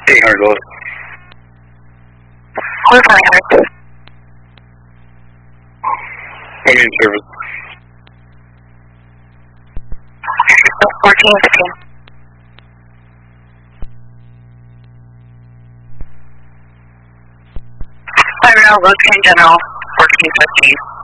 800 goes. We're 500. What means service? 1415. Fire out, location general, 1415.